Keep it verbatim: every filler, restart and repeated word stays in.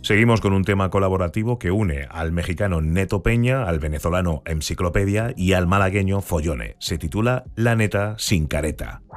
Seguimos con un tema colaborativo que une al mexicano Neto Peña, al venezolano Enciclopedia y al malagueño Follone. Se titula La neta sin careta.